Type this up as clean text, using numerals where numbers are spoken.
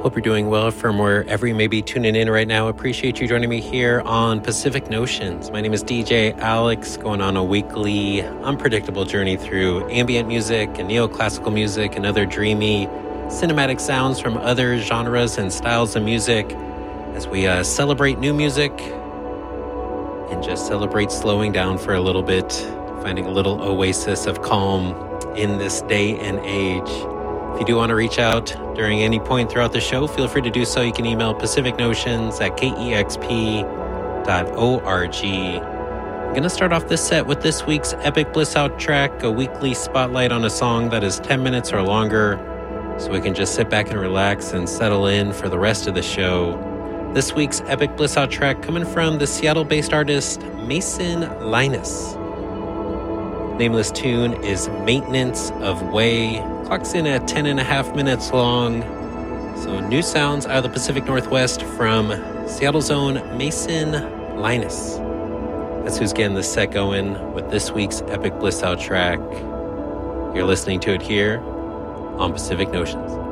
Hope you're doing well from wherever you may be tuning in right now. Appreciate you joining me here on Pacific Notions. My name is DJ Alex, going on a weekly, unpredictable journey through ambient music and neoclassical music and other dreamy, cinematic sounds from other genres and styles of music as we celebrate new music and just celebrate slowing down for a little bit, finding a little oasis of calm in this day and age. If you do want to reach out during any point throughout the show, feel free to do so. You can email pacificnotions@kexp.org. I'm going to start off this set with this week's Epic Bliss Out track, a weekly spotlight on a song that is 10 minutes or longer, so we can just sit back and relax and settle in for the rest of the show. This week's Epic Bliss Out track coming from the Seattle-based artist Mason Linus. Nameless tune is Maintenance of Way. Clocks in at 10.5 minutes long. So new sounds out of the Pacific Northwest from Seattle's own Mason Linus. That's who's getting the set going with this week's Epic Bliss Out track. You're listening to it here on Pacific Notions.